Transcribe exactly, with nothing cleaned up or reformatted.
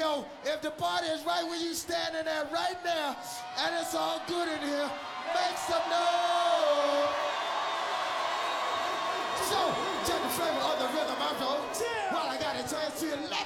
yo, if the party is right where you standing at right now, and it's all good in here, make some noise. So, check the flavor of the rhythm I wrote. While I got a chance to you, let